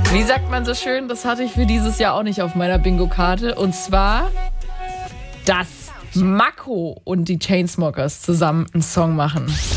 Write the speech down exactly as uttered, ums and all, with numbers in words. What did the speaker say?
Wie sagt man so schön, das hatte ich für dieses Jahr auch nicht auf meiner Bingo-Karte. Und zwar, dass Mako und die Chainsmokers zusammen einen Song machen.